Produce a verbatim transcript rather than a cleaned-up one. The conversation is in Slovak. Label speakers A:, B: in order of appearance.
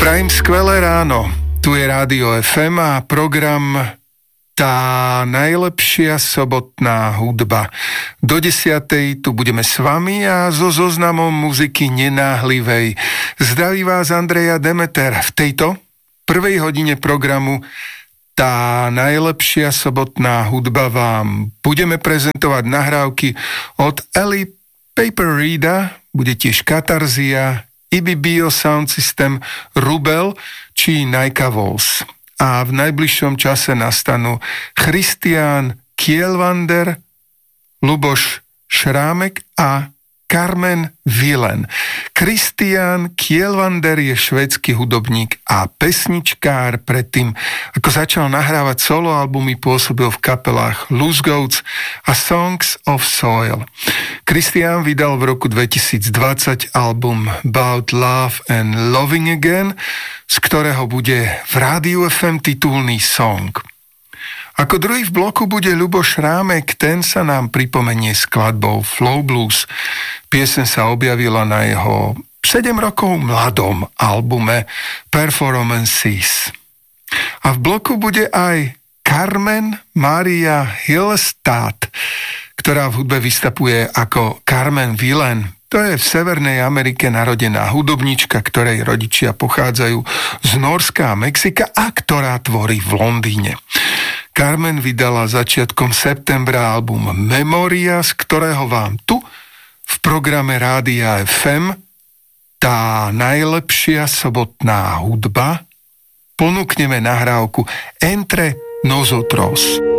A: Prajem skvelé ráno. Tu je Rádio ef em a program Tá najlepšia sobotná hudba. Do desiatej tu budeme s vami a so zoznamom muziky nenáhlivej. Zdraví vás Andreja Demeter. V tejto prvej hodine programu Tá najlepšia sobotná hudba vám budeme prezentovať nahrávky od Eli Paper Reeda, bude tiež Katarzia, í bí Bio Sound System, Rubel či Naika Walls. A v najbližšom čase nastanú Christian Kielwander, Luboš Šrámek a Carmen Vilen. Christian Kielwander je švédsky hudobník a pesničkár. Predtým, ako začal nahrávať solo albumy, pôsobil v kapelách Loose Goats a Songs of Soil. Christian vydal v roku dvetisícdvadsať album About Love and Loving Again, z ktorého bude v Rádiu ef em titulný song. Ako druhý v bloku bude Ľuboš Šrámek, ten sa nám pripomenie skladbou Flow Blues. Pieseň sa objavila na jeho sedem rokov mladom albume Performances. A v bloku bude aj Carmen Maria Hillestad, ktorá v hudbe vystupuje ako Carmen Vilen. To je v Severnej Amerike narodená hudobnička, ktorej rodičia pochádzajú z Nórska a Mexika a ktorá tvorí v Londýne. Carmen vydala začiatkom septembra album Memoria, z ktorého vám tu v programe Rádia ef em Tá najlepšia sobotná hudba ponúkneme nahrávku Entre Nosotros.